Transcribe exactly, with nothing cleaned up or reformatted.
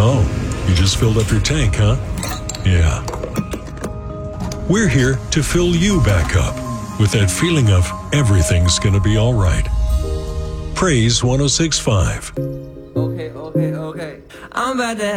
Oh, you just filled up your tank, huh? Yeah. We're here to fill you back up with that feeling of everything's gonna be all right. Praise one oh six point five. Okay, okay, okay. I'm about to